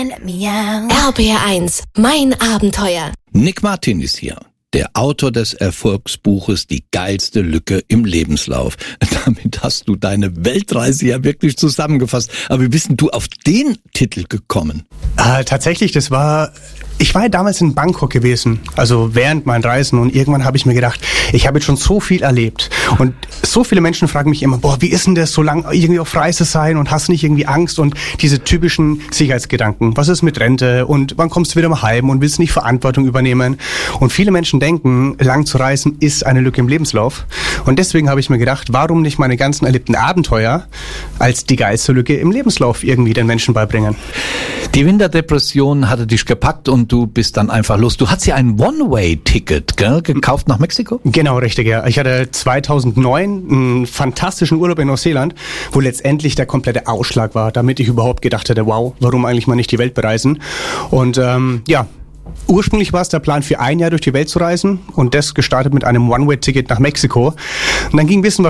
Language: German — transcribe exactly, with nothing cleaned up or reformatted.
R B R eins, mein Abenteuer. Nick Martin ist hier, der Autor des Erfolgsbuches Die geilste Lücke im Lebenslauf. Damit hast du deine Weltreise ja wirklich zusammengefasst. Aber wie bist denn du auf den Titel gekommen? Äh, tatsächlich, das war... Ich war ja damals in Bangkok gewesen, also während meinen Reisen, und irgendwann habe ich mir gedacht, ich habe jetzt schon so viel erlebt und so viele Menschen fragen mich immer, boah, wie ist denn das, so lange irgendwie auf Reise sein und hast nicht irgendwie Angst und diese typischen Sicherheitsgedanken, was ist mit Rente und wann kommst du wieder mal heim und willst nicht Verantwortung übernehmen, und viele Menschen denken, lang zu reisen ist eine Lücke im Lebenslauf, und deswegen habe ich mir gedacht, warum nicht meine ganzen erlebten Abenteuer als die geilste Lücke im Lebenslauf irgendwie den Menschen beibringen. Die Winterdepression hatte dich gepackt und du bist dann einfach los. Du hast ja ein One-Way-Ticket, gell, gekauft nach Mexiko? Genau, richtig, ja. Ich hatte zweitausendneun einen fantastischen Urlaub in Neuseeland, wo letztendlich der komplette Ausschlag war, damit ich überhaupt gedacht hätte, wow, warum eigentlich mal nicht die Welt bereisen? Und ähm, ja, ursprünglich war es der Plan, für ein Jahr durch die Welt zu reisen, und das gestartet mit einem One-Way-Ticket nach Mexiko. Und dann ging ein bisschen was